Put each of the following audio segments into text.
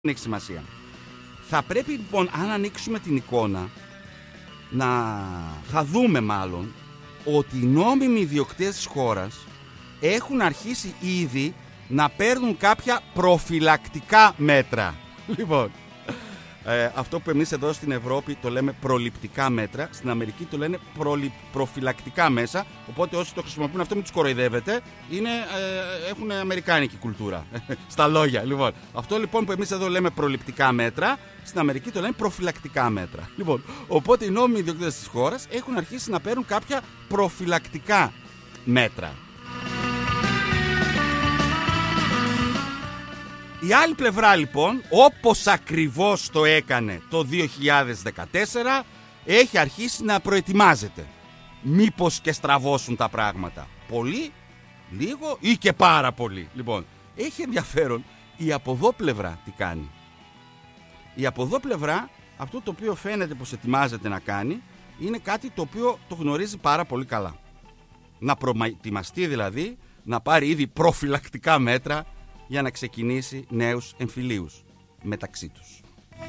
δεν έχει σημασία. Θα πρέπει λοιπόν, αν ανοίξουμε την εικόνα, θα δούμε μάλλον ότι οι νόμιμοι ιδιοκτήτες της χώρας έχουν αρχίσει ήδη να παίρνουν κάποια προφυλακτικά μέτρα. Λοιπόν, αυτό που εμείς εδώ στην Ευρώπη το λέμε προληπτικά μέτρα, στην Αμερική το λένε προφυλακτικά μέσα. Οπότε όσοι το χρησιμοποιούν αυτό, μην τους κοροϊδεύετε, έχουν αμερικάνικη κουλτούρα στα λόγια. Λοιπόν, αυτό λοιπόν που εμείς εδώ λέμε προληπτικά μέτρα, στην Αμερική το λένε προφυλακτικά μέτρα. Λοιπόν, οπότε οι νόμιμοι ιδιοκτήτες της χώρας έχουν αρχίσει να παίρνουν κάποια προφυλακτικά μέτρα. Η άλλη πλευρά λοιπόν, όπως ακριβώς το έκανε το 2014, έχει αρχίσει να προετοιμάζεται. Μήπως και στραβώσουν τα πράγματα. Πολύ, λίγο ή και πάρα πολύ. Λοιπόν, έχει ενδιαφέρον η από εδώ πλευρά τι κάνει. Η από εδώ πλευρά, αυτό το οποίο φαίνεται πως ετοιμάζεται να κάνει, είναι κάτι το οποίο το γνωρίζει πάρα πολύ καλά. Να προετοιμαστεί δηλαδή, να πάρει ήδη προφυλακτικά μέτρα για να ξεκινήσει νέους εμφυλίους μεταξύ τους.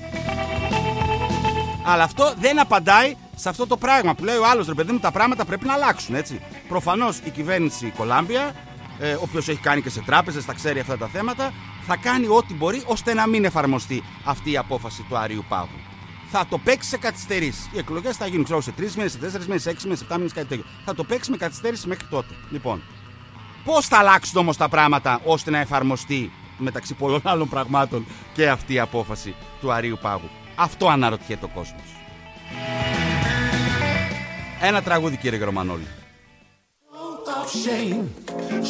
Αλλά αυτό δεν απαντάει σε αυτό το πράγμα που λέει ο άλλος, ρε παιδί μου, τα πράγματα πρέπει να αλλάξουν, έτσι. Προφανώς η κυβέρνηση Κολάμπια, όποιος έχει κάνει και σε τράπεζες, θα ξέρει αυτά τα θέματα, θα κάνει ό,τι μπορεί ώστε να μην εφαρμοστεί αυτή η απόφαση του Αρείου Πάγου. Θα το παίξει σε καθυστερήσεις. Οι εκλογές θα γίνουν, ξέρω, σε 3 μήνες, σε 4 μήνες, σε 6 μήνες, σε 7 μήνες, κάτι τέτοιο. Θα το παίξει με καθυστέρηση μέχρι τότε. Λοιπόν. Πώς θα αλλάξουν όμως τα πράγματα ώστε να εφαρμοστεί μεταξύ πολλών άλλων πραγμάτων και αυτή η απόφαση του Αρείου Πάγου? Αυτό αναρωτιέται ο κόσμος. Ένα τραγούδι, κύριε Γερμανόλη.